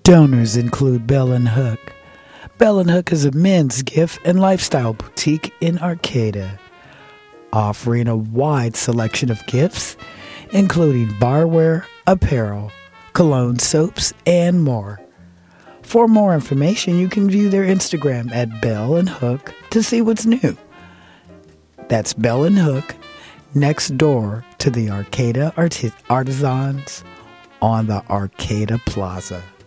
Donors include Bell and Hook. Bell and Hook is a men's gift and lifestyle boutique in Arcata, offering a wide selection of gifts, including barware, apparel, cologne, soaps, and more. For more information, you can view their Instagram at Bell and Hook to see what's new. That's Bell and Hook, next door to the Arcata Artisans on the Arcata Plaza.